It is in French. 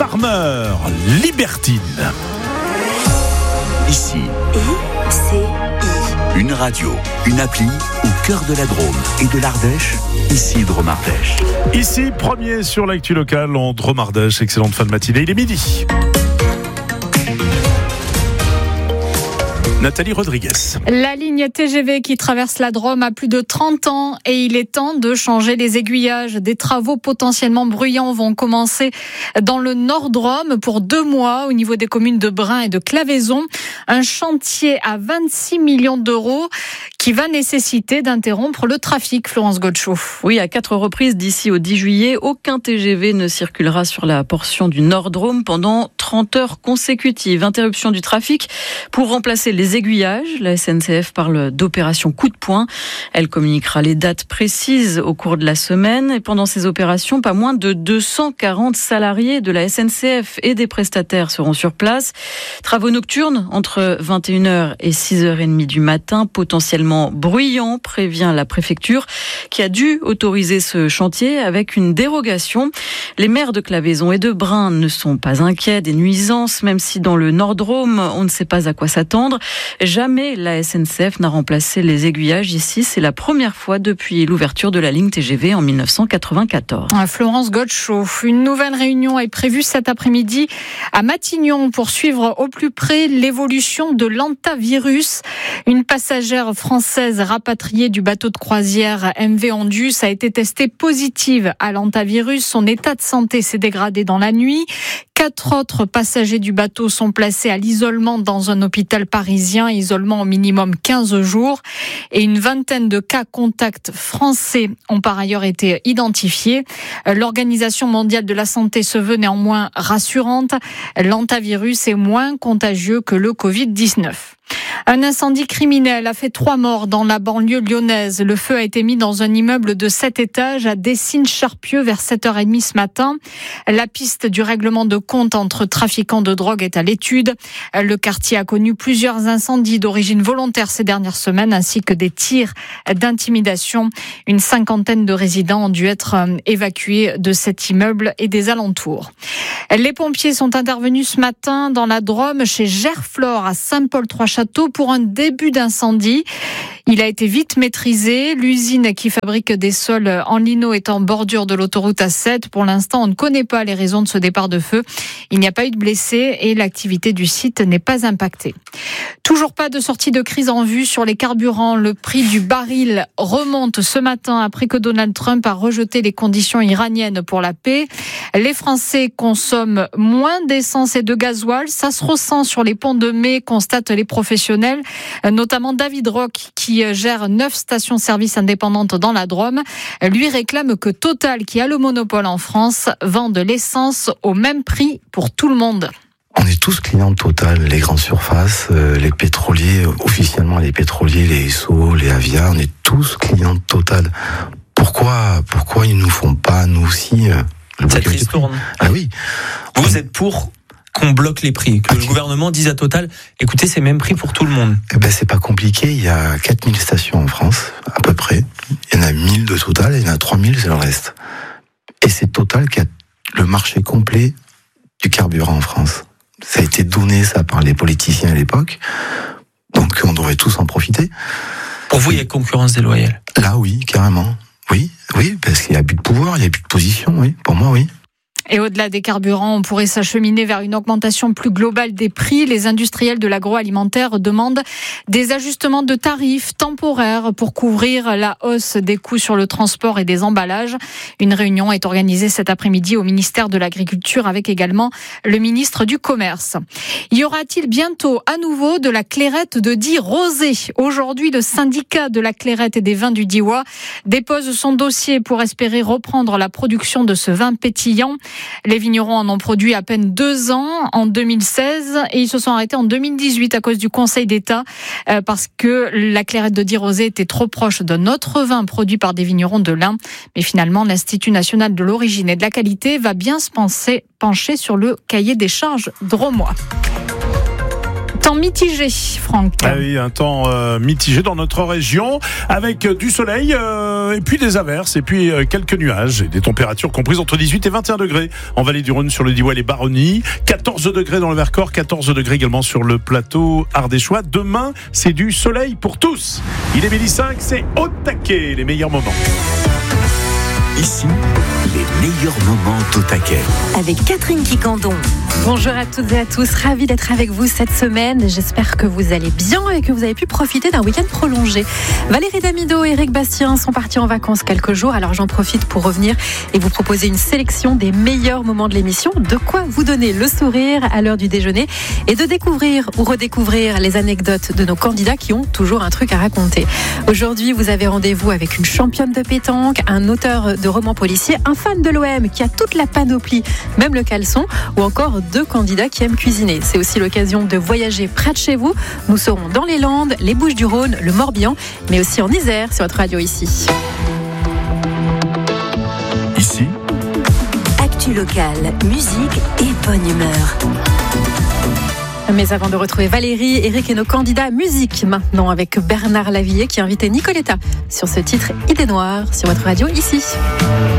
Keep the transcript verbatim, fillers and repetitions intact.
Farmer, Libertine. Ici, I C I. une radio, une appli au cœur de la Drôme et de l'Ardèche, ici Drôme-Ardèche. Ici, premier sur l'actu locale en Drôme-Ardèche. Excellente fin de matinée, il est midi. Nathalie Rodriguez. La ligne T G V qui traverse la Drôme a plus de trente ans et il est temps de changer les aiguillages. Des travaux potentiellement bruyants vont commencer dans le Nord-Drôme pour deux mois au niveau des communes de Brin et de Claveyson. Un chantier à vingt-six millions d'euros qui va nécessiter d'interrompre le trafic, Florence Godchaux. Oui, à quatre reprises d'ici au dix juillet, aucun T G V ne circulera sur la portion du Nord-Drôme pendant trente heures consécutives. Interruption du trafic pour remplacer les aiguillages. La S N C F parle d'opération coup de poing. Elle communiquera les dates précises au cours de la semaine. Et pendant ces opérations, pas moins de deux cent quarante salariés de la S N C F et des prestataires seront sur place. Travaux nocturnes entre vingt et une heures et six heures trente du matin, potentiellement bruyants, prévient la préfecture, qui a dû autoriser ce chantier avec une dérogation. Les maires de Claveyson et de Brin ne sont pas inquiets des nuisances, même si dans le Nord-Drôme, on ne sait pas à quoi s'attendre. Jamais la S N C F n'a remplacé les aiguillages ici. C'est la première fois depuis l'ouverture de la ligne T G V en mille neuf cent quatre-vingt-quatorze. Florence Godchaux, une nouvelle réunion est prévue cet après-midi à Matignon pour suivre au plus près l'évolution de l'hantavirus. Une passagère française rapatriée du bateau de croisière M V Andus a été testée positive à l'hantavirus. Son état de santé s'est dégradé dans la nuit. Quatre autres passagers du bateau sont placés à l'isolement dans un hôpital parisien, isolement au minimum quinze jours. Et une vingtaine de cas contacts français ont par ailleurs été identifiés. L'Organisation mondiale de la santé se veut néanmoins rassurante. L'hantavirus est moins contagieux que le covid dix-neuf. Un incendie criminel a fait trois morts dans la banlieue lyonnaise. Le feu a été mis dans un immeuble de sept étages à Dessines-Charpieu vers sept heures trente ce matin. La piste du règlement de compte entre trafiquants de drogue est à l'étude. Le quartier a connu plusieurs incendies d'origine volontaire ces dernières semaines ainsi que des tirs d'intimidation. Une cinquantaine de résidents ont dû être évacués de cet immeuble et des alentours. Les pompiers sont intervenus ce matin dans la Drôme chez Gerflor à Saint-Paul-Trois-Châteaux pour un début d'incendie. Il a été vite maîtrisé. L'usine qui fabrique des sols en lino est en bordure de l'autoroute A sept. Pour l'instant, on ne connaît pas les raisons de ce départ de feu. Il n'y a pas eu de blessés et l'activité du site n'est pas impactée. Toujours pas de sortie de crise en vue sur les carburants. Le prix du baril remonte ce matin après que Donald Trump a rejeté les conditions iraniennes pour la paix. Les Français consomment moins d'essence et de gasoil. Ça se ressent sur les ponts de mai, constatent les professionnels, notamment David Roch qui gère neuf stations-service indépendantes dans la Drôme. Lui réclame que Total, qui a le monopole en France, vende l'essence au même prix pour tout le monde. On est tous clients de Total, les grandes surfaces, euh, les pétroliers, officiellement les pétroliers, les Esso, les Avia, on est tous clients de Total. Pourquoi, pourquoi ils nous font pas, nous aussi, euh, le Cette ristourne. Ah oui. Vous êtes pour qu'on bloque les prix, que le gouvernement dise à Total, écoutez, c'est même prix pour tout le monde. Eh ben, c'est pas compliqué. Il y a quatre mille stations en France, à peu près. Il y en a mille de Total, et il y en a trois mille, c'est le reste. Et c'est Total qui a le marché complet du carburant en France. Ça a été donné, ça, par les politiciens à l'époque. Donc, on devrait tous en profiter. Pour vous, il y a concurrence déloyale? Là, oui, carrément. Oui, oui, parce qu'il y a plus de pouvoir, il y a plus de position, oui. Pour moi, oui. Et au-delà des carburants, on pourrait s'acheminer vers une augmentation plus globale des prix. Les industriels de l'agroalimentaire demandent des ajustements de tarifs temporaires pour couvrir la hausse des coûts sur le transport et des emballages. Une réunion est organisée cet après-midi au ministère de l'Agriculture avec également le ministre du Commerce. Y aura-t-il bientôt à nouveau de la clairette de Die rosée? Aujourd'hui, le syndicat de la clairette et des vins du Diois dépose son dossier pour espérer reprendre la production de ce vin pétillant. Les vignerons en ont produit à peine deux ans, en deux mille seize, et ils se sont arrêtés en deux mille dix-huit à cause du Conseil d'État, euh, parce que la clairette de Die rosée était trop proche d'un autre vin produit par des vignerons de l'Ain. Mais finalement, l'Institut national de l'origine et de la qualité va bien se penser, pencher sur le cahier des charges drômois. Temps mitigé, Franck. Ah oui, un temps euh, mitigé dans notre région, avec du soleil euh, euh, et puis des averses, et puis euh, quelques nuages, et des températures comprises entre dix-huit et vingt et un degrés en vallée du Rhône, sur le Diois et les Baronnies, quatorze degrés dans le Vercors, quatorze degrés également sur le plateau ardéchois. Demain, c'est du soleil pour tous. Il est midi cinq, c'est au taquet, les meilleurs moments. Ici, les meilleurs moments au taquet. Avec Catherine Quicandon. Bonjour à toutes et à tous, ravie d'être avec vous cette semaine. J'espère que vous allez bien et que vous avez pu profiter d'un week-end prolongé. Valérie Damido et Eric Bastien sont partis en vacances quelques jours, alors j'en profite pour revenir et vous proposer une sélection des meilleurs moments de l'émission, de quoi vous donner le sourire à l'heure du déjeuner et de découvrir ou redécouvrir les anecdotes de nos candidats qui ont toujours un truc à raconter. Aujourd'hui, vous avez rendez-vous avec une championne de pétanque, un auteur de romans policiers, un fan de l'O M qui a toute la panoplie, même le caleçon, ou encore deux candidats qui aiment cuisiner. C'est aussi l'occasion de voyager près de chez vous. Nous serons dans les Landes, les Bouches-du-Rhône, le Morbihan, mais aussi en Isère sur votre radio ici. Ici, Actu locale, musique et bonne humeur. Mais avant de retrouver Valérie, Eric et nos candidats musique maintenant avec Bernard Lavillier qui a invité Nicoletta sur ce titre Idée Noire sur votre radio ici.